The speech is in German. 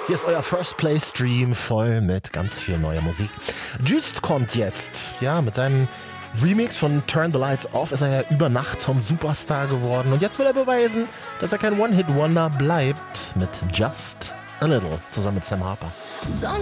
Hier ist euer First Play Stream voll mit ganz viel neuer Musik. Just kommt jetzt, ja, mit seinem Remix von Turn the Lights Off ist er ja über Nacht zum Superstar geworden und jetzt will er beweisen, dass er kein One-Hit-Wonder bleibt mit Just a Little zusammen mit Sam Harper. Don't